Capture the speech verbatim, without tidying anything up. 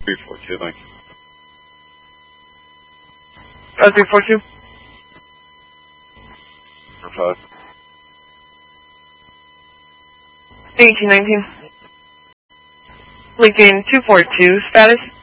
three four two, thank you. five three four two. five. eighteen nineteen. Lincoln two four two, status.